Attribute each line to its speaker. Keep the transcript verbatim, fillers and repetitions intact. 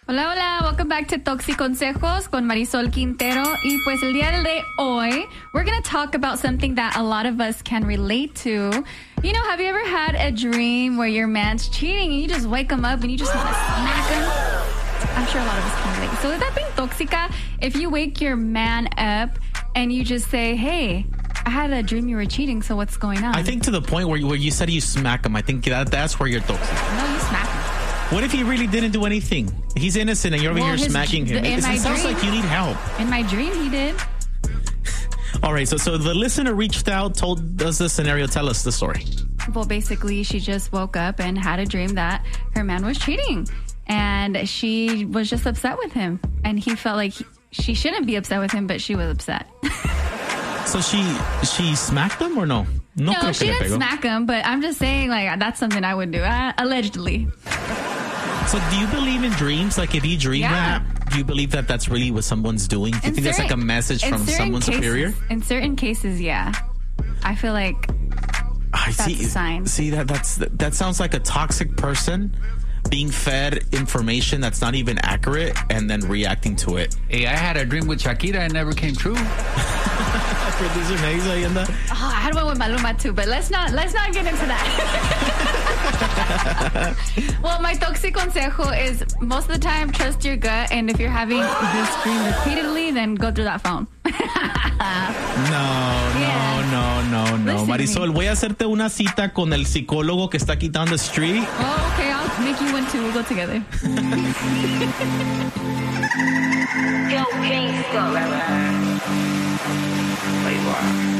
Speaker 1: Hola, hola. Welcome back to Toxiconsejos con Marisol Quintero. Y pues el día de hoy, we're going to talk about something that a lot of us can relate to. You know, have you ever had a dream where your man's cheating and you just wake him up and you just want to smack him? I'm sure a lot of us can relate. So with that being tóxica, if you wake your man up and you just say, hey, I had a dream you were cheating, so what's going on?
Speaker 2: I think to the point where you, where you said you smack him, I think that that's where you're toxic.
Speaker 1: No, you smack him.
Speaker 2: What if he really didn't do anything? He's innocent and you're over
Speaker 1: well,
Speaker 2: here
Speaker 1: his,
Speaker 2: smacking him.
Speaker 1: In
Speaker 2: it
Speaker 1: my
Speaker 2: sounds
Speaker 1: dream,
Speaker 2: like you need help.
Speaker 1: In my dream, he did.
Speaker 2: All right, so so the listener reached out, told us the scenario. Tell us the story.
Speaker 1: Well, basically, she just woke up and had a dream that her man was cheating. And she was just upset with him. And he felt like he, she shouldn't be upset with him, but she was upset.
Speaker 2: So she she smacked him or no?
Speaker 1: No, no she didn't smack him, but I'm just saying, like, that's something I would do, uh, allegedly.
Speaker 2: So do you believe in dreams? Like, if you dream
Speaker 1: yeah.
Speaker 2: that, do you believe that that's really what someone's doing? Do you
Speaker 1: in
Speaker 2: think
Speaker 1: certain,
Speaker 2: that's like a message from someone
Speaker 1: cases,
Speaker 2: superior?
Speaker 1: In certain cases, yeah. I feel like
Speaker 2: I
Speaker 1: that's
Speaker 2: see,
Speaker 1: a sign.
Speaker 2: See, that that's that sounds like a toxic person being fed information that's not even accurate and then reacting to it.
Speaker 3: Hey, I had a dream with Shakira and it never came true.
Speaker 2: Producer Maze, ahí anda.
Speaker 1: Oh, I had one with Maluma too, but let's not let's not get into that. Well, my toxic consejo is most of the time trust your gut, and if you're having this dream repeatedly, then go through that phone.
Speaker 2: No,
Speaker 1: yeah.
Speaker 2: no, no, no, no.
Speaker 1: Listen
Speaker 2: Marisol, voy a hacerte una cita con el psicólogo que está aquí down the street.
Speaker 1: Oh, okay, I'll make you one too. We'll go together.
Speaker 4: Yo, gangsta. Wait, what?